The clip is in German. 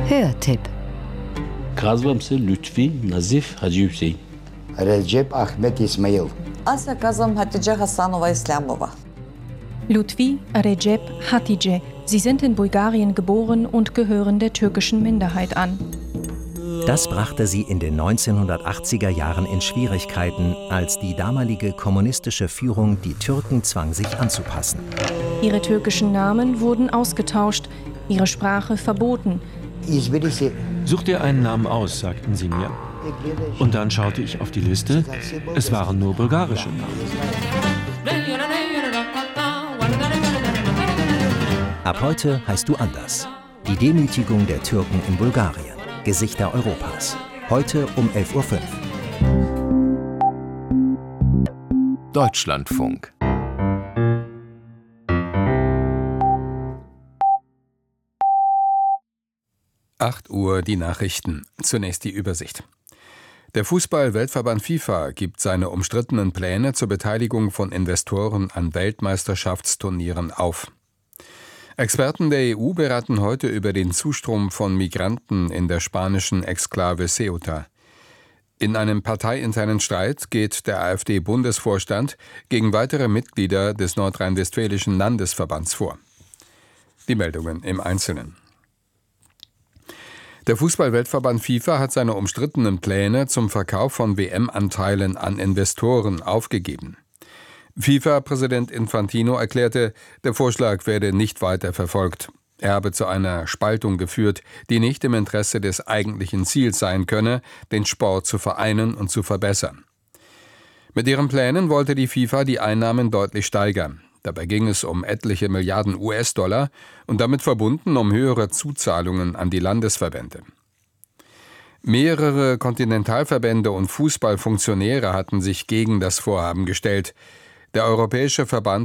Hörtipp. Казвам се Лютви Назиф Хаджи Hüseyin. Recep Ahmet İsmail. Аз казвам Хатидже Хасанова Исламова. Lutfi Recep Hatice. Sie sind in Bulgarien geboren und gehören der türkischen Minderheit an. Das brachte sie in den 1980er Jahren in Schwierigkeiten, als die damalige kommunistische Führung die Türken zwang, sich anzupassen. Ihre türkischen Namen wurden ausgetauscht, ihre Sprache verboten. Such dir einen Namen aus, sagten sie mir. Und dann schaute ich auf die Liste. Es waren nur bulgarische Namen. Ab heute heißt du anders. Die Demütigung der Türken in Bulgarien. Gesichter Europas. Heute um 11:05 Uhr. Deutschlandfunk. Uhr die Nachrichten. Zunächst die Übersicht. Der Fußball-Weltverband FIFA gibt seine umstrittenen Pläne zur Beteiligung von Investoren an Weltmeisterschaftsturnieren auf. Experten der EU beraten heute über den Zustrom von Migranten in der spanischen Exklave Ceuta. In einem parteiinternen Streit geht der AfD-Bundesvorstand gegen weitere Mitglieder des nordrhein-westfälischen Landesverbands vor. Die Meldungen im Einzelnen. Der Fußball-Weltverband FIFA hat seine umstrittenen Pläne zum Verkauf von WM-Anteilen an Investoren aufgegeben. FIFA-Präsident Infantino erklärte, der Vorschlag werde nicht weiter verfolgt. Er habe zu einer Spaltung geführt, die nicht im Interesse des eigentlichen Ziels sein könne, den Sport zu vereinen und zu verbessern. Mit ihren Plänen wollte die FIFA die Einnahmen deutlich steigern. Dabei ging es um etliche Milliarden US-Dollar und damit verbunden um höhere Zuzahlungen an die Landesverbände. Mehrere Kontinentalverbände und Fußballfunktionäre hatten sich gegen das Vorhaben gestellt. Der Europäische Verband